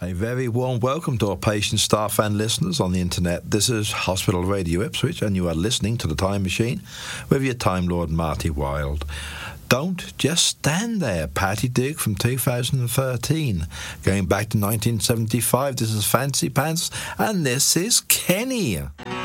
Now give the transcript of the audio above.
A very warm welcome to our patient, staff and listeners on the internet. This is Hospital Radio Ipswich and you are listening to The Time Machine with your Time Lord Marty Wilde. Don't just stand there. Patty Duke from 2013. Going back to 1975, this is Fancy Pants and this is Kenny.